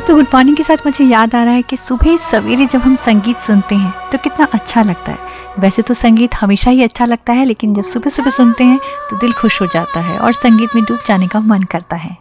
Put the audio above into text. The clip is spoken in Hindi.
दोस्तों गुड मॉर्निंग के साथ मुझे याद आ रहा है कि सुबह सवेरे जब हम संगीत सुनते हैं तो कितना अच्छा लगता है। वैसे तो संगीत हमेशा ही अच्छा लगता है, लेकिन जब सुबह सुबह सुनते हैं तो दिल खुश हो जाता है और संगीत में डूब जाने का मन करता है।